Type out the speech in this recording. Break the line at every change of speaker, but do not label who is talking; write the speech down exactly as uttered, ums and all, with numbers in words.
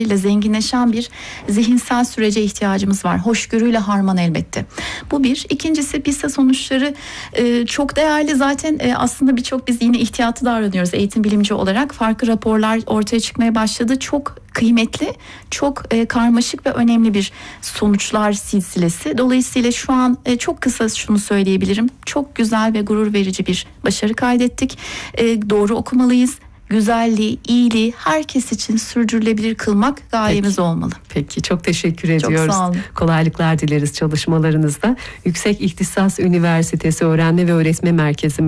ile zenginleşen bir zihinsel sürece ihtiyacımız var. Hoşgörüyle harman elbette. Bu bir. İkincisi PISA sonuçları e, çok değerli. Zaten e, aslında birçok biz yine ihtiyatı davranıyoruz eğitim bilimci olarak. Farklı raporlar ortaya çıkmaya başladı. Çok kıymetli, çok e, karmaşık ve önemli bir sonuçlar silsilesi. Dolayısıyla şu an e, çok kısa şunu söyleyebilirim. Çok güzel ve gurur verici bir başarı kaydettik. E, doğru okumalıyız. Güzelliği, iyiliği herkes için sürdürülebilir kılmak gayemiz
Peki.
olmalı.
Peki, çok teşekkür ediyoruz.
Çok sağ olun.
Kolaylıklar dileriz çalışmalarınızda. Yüksek İhtisas Üniversitesi Öğrenme ve Öğretme Merkezi